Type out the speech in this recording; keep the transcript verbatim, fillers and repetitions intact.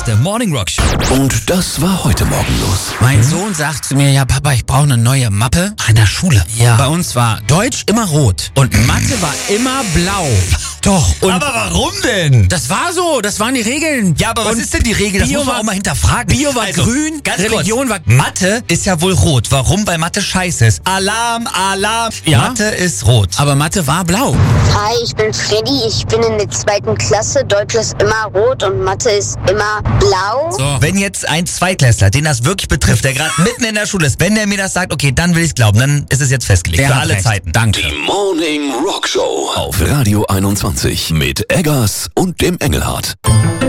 ist der Morning Rock Show. Und das war heute Morgen los. Mein Sohn sagt zu mir, ja Papa, ich brauche eine neue Mappe. In der Schule? Ja. Bei uns war Deutsch immer rot und Mathe war immer blau. Doch. Und aber warum denn? das war so, das waren die Regeln. Ja, aber was und ist denn die Regel? Das Bio muss man war- auch mal hinterfragen. Bio war also, grün, ganz Religion kurz. war... Mathe ist ja wohl rot. Warum? Weil Mathe scheiße ist. Alarm, Alarm. Ja. Mathe ist rot. Aber Mathe war blau. Hi, ich bin Freddy, ich bin in der zweiten Klasse. Deutsch ist immer rot und Mathe ist immer blau. So. Wenn jetzt ein Zweitklässler, den das wirklich betrifft, der gerade mitten in der Schule ist, wenn der mir das sagt, okay, dann will ich glauben, dann ist es jetzt festgelegt. Der für hat alle recht. Zeiten. Danke. Die Morning Rock Show auf Radio einundzwanzig mit Eggers und dem Engelhardt.